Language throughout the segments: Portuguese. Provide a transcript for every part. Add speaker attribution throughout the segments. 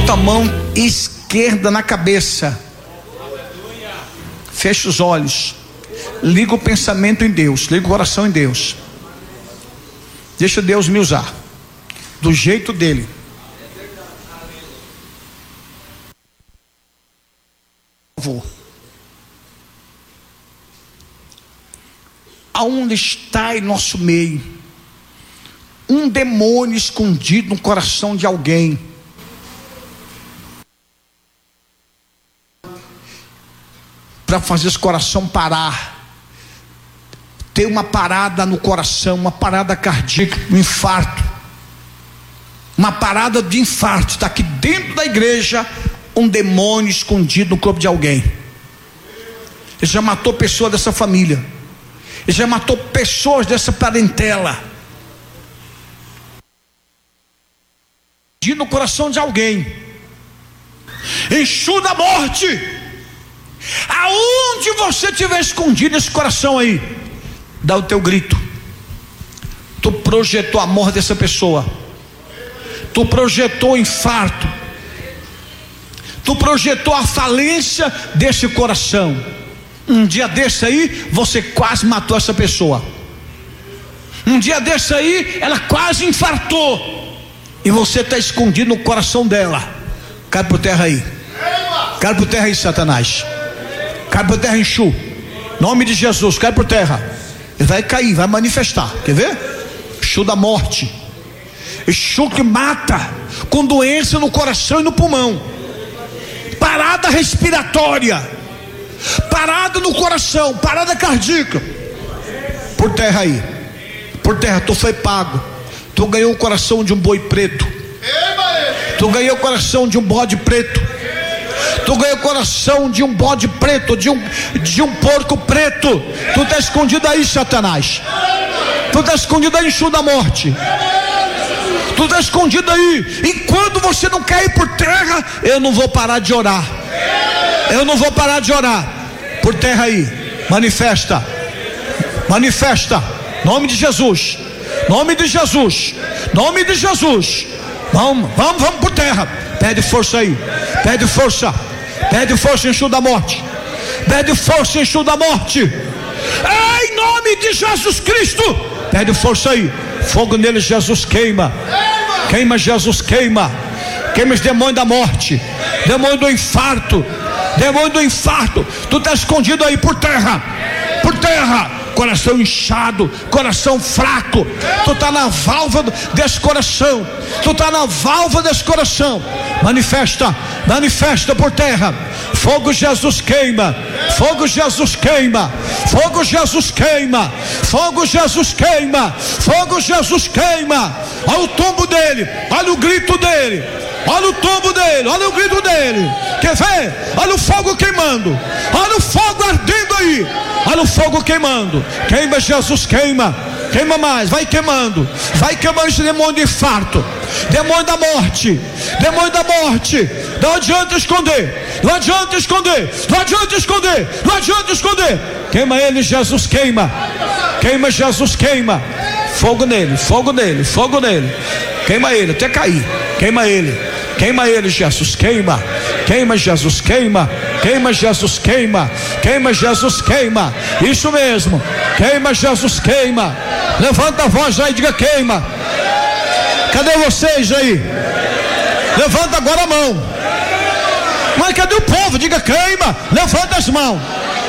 Speaker 1: Bota a mão esquerda na cabeça. Fecha os olhos. Liga o pensamento em Deus. Liga o coração em Deus. Deixa Deus me usar do jeito dele. Aonde está em nosso meio um demônio escondido no coração de alguém, para fazer esse coração parar, ter uma parada no coração, uma parada cardíaca, um infarto, uma parada de infarto. Está aqui dentro da igreja um demônio escondido no corpo de alguém. Ele já matou pessoas dessa família, ele já matou pessoas dessa parentela, no coração de alguém. Enxuga a morte. Aonde você estiver escondido esse coração aí, dá o teu grito. Tu projetou a morte dessa pessoa, tu projetou o infarto, tu projetou a falência desse coração. Um dia desse aí, você quase matou essa pessoa. Um dia desse aí, ela quase infartou, e você está escondido no coração dela. Cai por terra aí. Cai por terra aí, Satanás. Cai por terra, Exu. Nome de Jesus, cai por terra. Ele vai cair, vai manifestar. Quer ver? Exu da morte. Exu que mata, com doença no coração e no pulmão. Parada respiratória, parada no coração, parada cardíaca. Por terra aí. Por terra, tu foi pago. Tu ganhou o coração de um boi preto. Tu ganhou o coração de um bode preto. Tu ganhou o coração de um bode preto, de um porco preto. Tu está escondido aí, Satanás. Tu está escondido aí, Exu da morte. Tu está escondido aí. Enquanto você não cair por terra, eu não vou parar de orar. Eu não vou parar de orar. Por terra aí. Manifesta. Manifesta. Nome de Jesus. Nome de Jesus. Nome de Jesus. Vamos por terra. Pede força aí. Pede força. Pede força, Exu da morte. Pede força, Exu da morte. Em nome de Jesus Cristo. Pede força aí. Fogo nele, Jesus, queima. Queima, Jesus, queima. Queima os demônios da morte. Demônio do infarto. Demônio do infarto. Tu está escondido aí por terra. Por terra. Coração inchado, coração fraco. Tu está na válvula desse coração. Tu está na válvula desse coração. Manifesta, manifesta por terra. Fogo, Jesus, queima. Fogo, Jesus, queima. Fogo, Jesus, queima. Fogo, Jesus, queima. Fogo, Jesus, queima. Olha o tombo dele, olha o grito dele, olha o tombo dele, olha o grito dele. Quer ver? Olha o fogo queimando, olha o fogo ardendo aí, olha o fogo queimando. Queima, Jesus, queima. Queima mais, vai queimando esse demônio de infarto, demônio da morte, demônio da morte. Não adianta esconder, não adianta esconder, não adianta esconder, não adianta esconder. Queima ele, Jesus, queima. Queima, Jesus, queima. Fogo nele, fogo nele, fogo nele. Queima ele até cair. Queima ele, queima ele, Jesus, queima. Queima, Jesus, queima. Queima, Jesus, queima. Queima, Jesus, queima. Isso mesmo. Queima, Jesus, queima. Levanta a voz aí, diga queima. Cadê vocês aí? Levanta agora a mão. Mas cadê o povo? Diga queima. Levanta as mãos.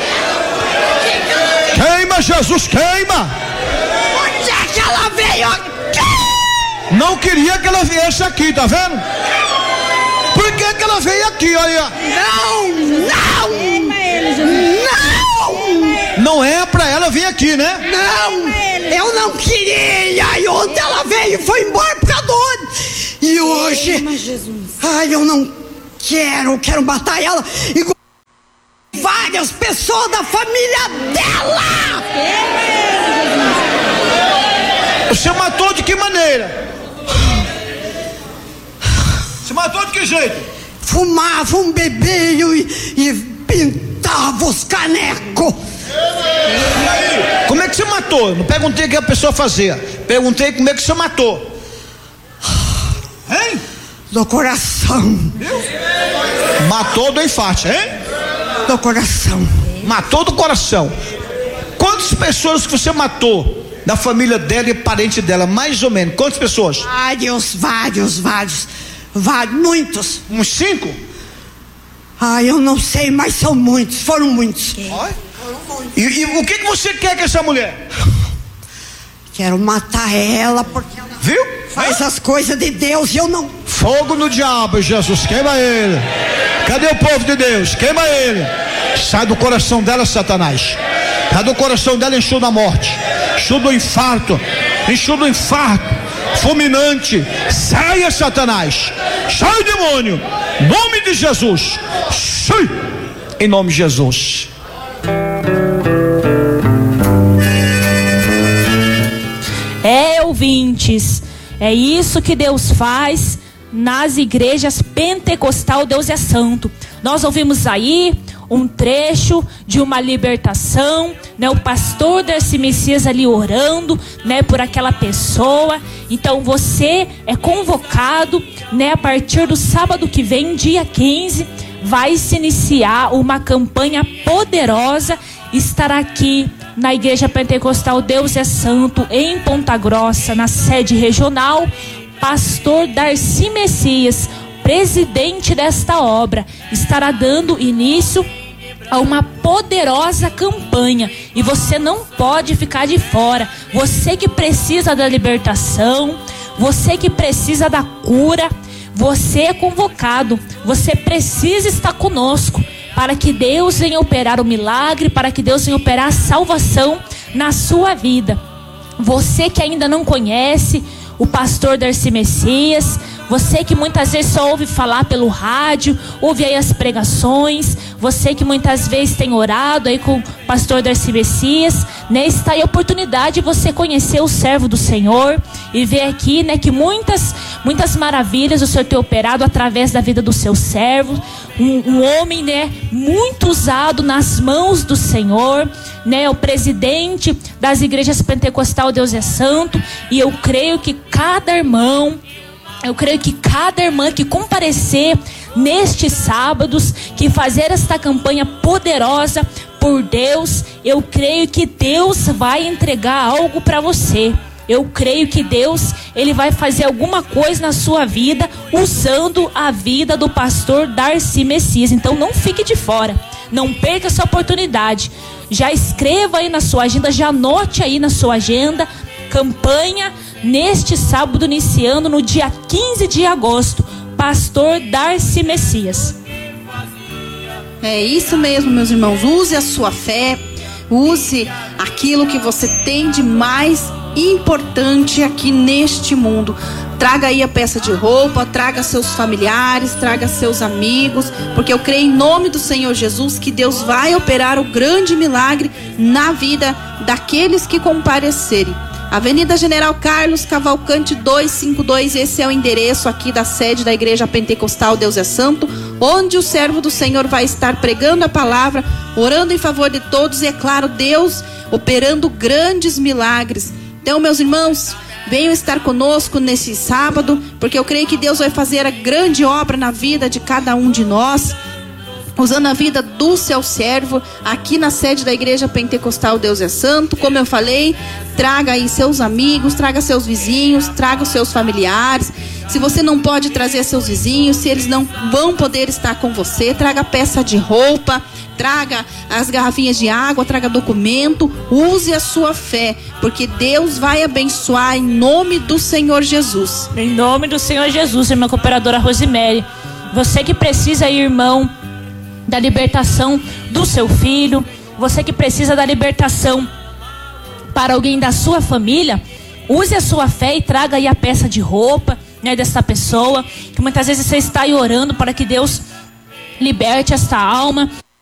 Speaker 1: Queima, Jesus, queima.
Speaker 2: Onde é que ela veio aqui?
Speaker 1: Não queria que ela viesse aqui, tá vendo? Por que ela veio aqui, olha?
Speaker 2: Não!
Speaker 1: Não é pra ela vir aqui, né?
Speaker 2: Não! Eu não queria! E ontem ela veio e foi embora por causa do outro. E hoje... Ai, eu não quero matar ela. Igual várias pessoas da família dela!
Speaker 1: Você matou de que maneira? Você matou de que jeito?
Speaker 2: Fumavam, bebiam e pintavam os canecos.
Speaker 1: Como é que você matou? Não perguntei o que a pessoa fazia. Perguntei como é que você matou. Hein?
Speaker 2: do coração.
Speaker 1: Matou do infarto, hein?
Speaker 2: Do coração.
Speaker 1: Matou do coração. Quantas pessoas que você matou da família dela e parente dela? Mais ou menos. Quantas pessoas?
Speaker 2: Vários, muitos.
Speaker 1: Uns 5?
Speaker 2: Eu não sei, mas são muitos, foram muitos.
Speaker 1: E o que você quer com essa mulher?
Speaker 2: Quero matar ela porque ela
Speaker 1: viu?
Speaker 2: Faz as coisas de Deus e eu não.
Speaker 1: Fogo no diabo, Jesus, queima ele. Cadê o povo de Deus? Queima ele. Sai do coração dela, Satanás. Sai do coração dela, enxuga a morte, enxuga o infarto, enxuga o infarto fulminante. Saia, Satanás. Sai, demônio. Em nome de Jesus. Sai. Em nome de Jesus.
Speaker 3: Ouvintes, é isso que Deus faz nas igrejas pentecostal. Deus é santo. Nós ouvimos aí um trecho de uma libertação, né? O pastor Darcy Messias ali orando, né, por aquela pessoa. Então você é convocado, né, a partir do sábado que vem, dia 15, vai se iniciar uma campanha poderosa. Estará aqui na Igreja Pentecostal Deus é Santo, em Ponta Grossa, na sede regional, pastor Darcy Messias, presidente desta obra, estará dando início a uma poderosa campanha, e você não pode ficar de fora. Você que precisa da libertação, você que precisa da cura, você é convocado, você precisa estar conosco, para que Deus venha operar o milagre, para que Deus venha operar a salvação na sua vida. Você que ainda não conhece o pastor Darcy Messias, você que muitas vezes só ouve falar pelo rádio, ouve aí as pregações, você que muitas vezes tem orado aí com o pastor Darcy Messias, né, está aí a oportunidade de você conhecer o servo do Senhor e ver aqui, né, que muitas maravilhas o Senhor tem operado através da vida do seu servo, um homem, né, muito usado nas mãos do Senhor, né, o presidente das igrejas pentecostal Deus é Santo. E eu creio que cada irmã que comparecer nestes sábados, que fazer esta campanha poderosa por Deus, eu creio que Deus vai entregar algo para você. Eu creio que Deus, Ele vai fazer alguma coisa na sua vida, usando a vida do pastor Darcy Messias. Então não fique de fora, não perca essa oportunidade. Já escreva aí na sua agenda, já anote aí na sua agenda, campanha neste sábado, iniciando no dia 15 de agosto, pastor Darcy Messias.
Speaker 4: É isso mesmo, meus irmãos. Use a sua fé, use aquilo que você tem de mais importante aqui neste mundo. Traga aí a peça de roupa, traga seus familiares, traga seus amigos, porque eu creio em nome do Senhor Jesus que Deus vai operar o grande milagre na vida daqueles que comparecerem. Avenida General Carlos Cavalcante 252, esse é o endereço aqui da sede da Igreja Pentecostal Deus é Santo, onde o servo do Senhor vai estar pregando a palavra, orando em favor de todos e, é claro, Deus operando grandes milagres. Então, meus irmãos, venham estar conosco nesse sábado, porque eu creio que Deus vai fazer a grande obra na vida de cada um de nós, usando a vida do seu servo aqui na sede da Igreja Pentecostal Deus é Santo. Como eu falei, traga aí seus amigos, traga seus vizinhos, traga os seus familiares. Se você não pode trazer seus vizinhos, se eles não vão poder estar com você, traga peça de roupa, traga as garrafinhas de água, traga documento, use a sua fé, porque Deus vai abençoar em nome do Senhor Jesus.
Speaker 3: Em nome do Senhor Jesus, irmã cooperadora Rosemary. Você que precisa aí, irmão, da libertação do seu filho, você que precisa da libertação para alguém da sua família, use a sua fé e traga aí a peça de roupa, né, dessa pessoa, que muitas vezes você está aí orando para que Deus liberte esta alma.